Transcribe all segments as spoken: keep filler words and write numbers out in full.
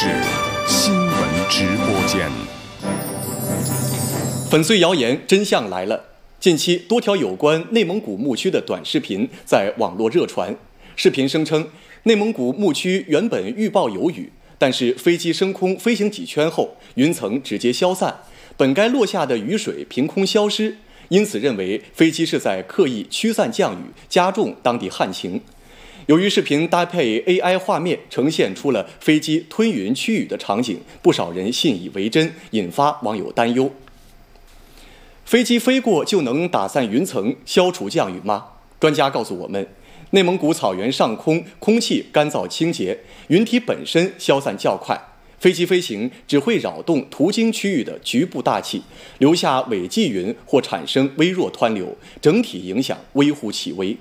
视新闻直播间。 粉碎谣言，真相来了！近期多条有关内蒙古牧区的短视频在网络热传。视频声称，内蒙古牧区原本预报有雨，但是飞机升空飞行几圈后，云层直接消散，本该落下的雨水凭空消失，因此认为飞机是在刻意驱散降雨，加重当地旱情。由于视频搭配 A I 画面，呈现出了飞机吞云驱雨的场景，不少人信以为真，引发网友担忧。飞机飞过就能打散云层、消除降雨吗？专家告诉我们，内蒙古草原上空空气干燥清洁，云体本身消散较快，飞机飞行只会扰动途经区域的局部大气，留下尾际云或产生微弱湍流，整体影响微乎其微。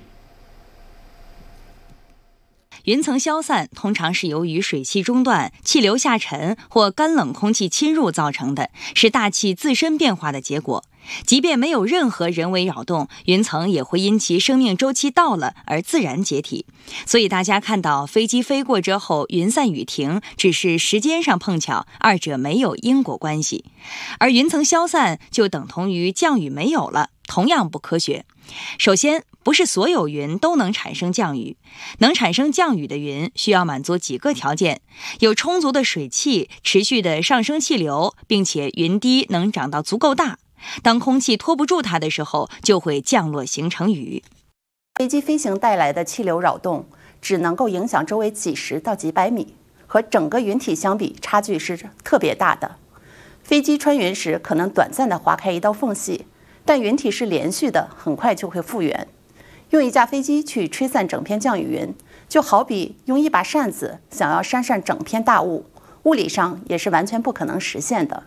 云层消散通常是由于水汽中断、气流下沉或干冷空气侵入造成的，是大气自身变化的结果。即便没有任何人为扰动，云层也会因其生命周期到了而自然解体。所以大家看到飞机飞过之后云散雨停，只是时间上碰巧，二者没有因果关系。而云层消散就等同于降雨没有了，同样不科学。首先，不是所有云都能产生降雨，能产生降雨的云需要满足几个条件：有充足的水汽、持续的上升气流，并且云滴能长到足够大。当空气拖不住它的时候，就会降落形成雨。 飞机飞行带来的气流扰动只能够影响周围几十到几百米，和整个云体相比，差距是特别大的。飞机穿云时可能短暂地划开一道缝隙，但云体是连续的，很快就会复原。用一架飞机去吹散整片降雨云，就好比用一把扇子想要扇散整片大雾，物理上也是完全不可能实现的。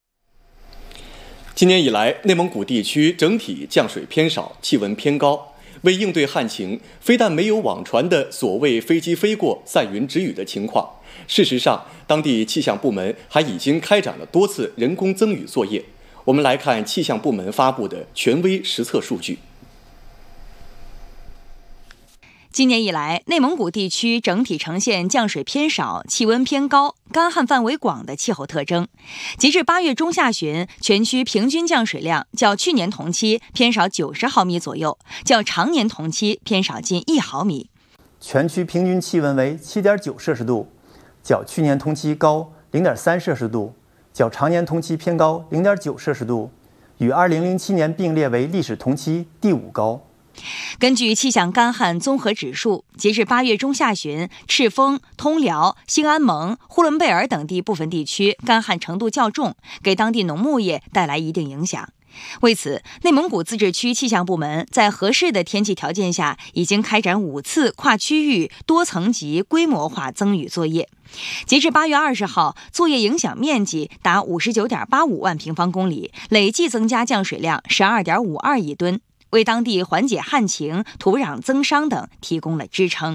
今年以来，内蒙古地区整体降水偏少，气温偏高。为应对旱情，非但没有网传的所谓飞机飞过散云止雨的情况，事实上，当地气象部门还已经开展了多次人工增雨作业。我们来看气象部门发布的权威实测数据。 今年以来，内蒙古地区整体呈现降水偏少、气温偏高、干旱范围广的气候特征。截至八月中下旬，全区平均降水量较去年同期偏少九十毫米左右，较常年同期偏少近一毫米。 全区平均气温为七点九摄氏度，较去年同期高零点三摄氏度，较常年同期偏高零点九摄氏度，与二零零七年并列为历史同期第五高。 根据气象干旱综合指数，截至八月中下旬，赤峰、通辽、兴安盟、呼伦贝尔等地部分地区干旱程度较重，给当地农牧业带来一定影响。为此，内蒙古自治区气象部门在合适的天气条件下，已经开展五次跨区域、多层级规模化增雨作业。截至八月二十号，作业影响面积达五十九点八五万平方公里，累计增加降水量十二点五二亿吨。为当地缓解旱情、土壤增伤等提供了支撑。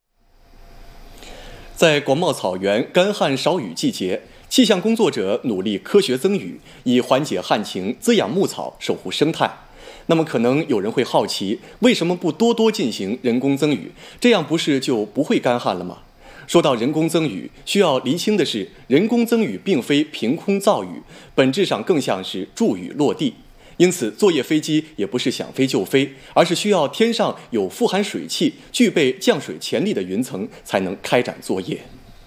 在广袤草原干旱少雨季节，气象工作者努力科学增雨，以缓解旱情、滋养牧草、守护生态。那么可能有人会好奇，为什么不多多进行人工增雨？这样不是就不会干旱了吗？说到人工增雨，需要厘清的是，人工增雨并非凭空造雨，本质上更像是助雨落地。因此，作业飞机也不是想飞就飞，而是需要天上有富含水汽、具备降水潜力的云层，才能开展作业。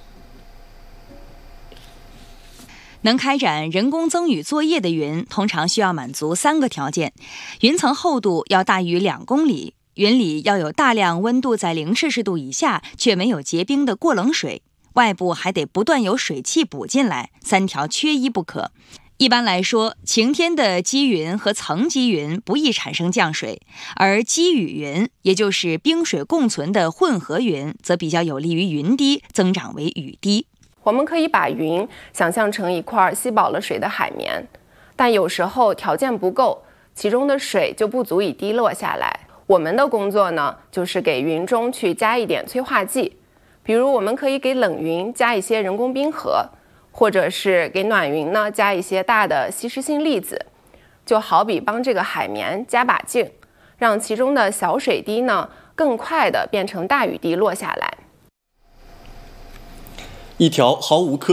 能开展人工增雨作业的云，通常需要满足三个条件：云层厚度要大于两公里，云里要有大量温度在零摄氏度以下却没有结冰的过冷水，外部还得不断有水汽补进来，三条缺一不可。一般来说，晴天的积云和层积云不易产生降水，而积雨云，也就是冰水共存的混合云，则比较有利于云滴增长为雨滴。 我们可以把云想象成一块吸饱了水的海绵，但有时候条件不够，其中的水就不足以滴落下来。我们的工作呢，就是给云中去加一点催化剂，比如我们可以给冷云加一些人工冰河，或者是给暖云呢加一些大的吸湿性粒子，就好比帮这个海绵加把劲，让其中的小水滴呢更快地变成大雨滴落下来。 一条毫无科